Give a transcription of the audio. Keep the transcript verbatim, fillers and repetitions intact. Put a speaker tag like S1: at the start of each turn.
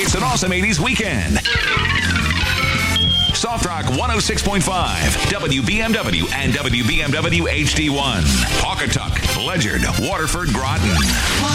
S1: It's an awesome eighties weekend. Soft Rock one oh six point five, W B M W and W B M W H D one. Pawcatuck, Ledyard, Waterford, Groton.